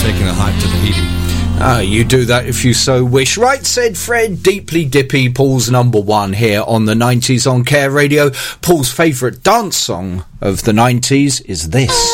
taking the hype to Tahiti. You do that if you so wish. Right, said Fred. Deeply Dippy, Paul's number one here on the 90s on Care Radio. Paul's favourite dance song of the 90s is this.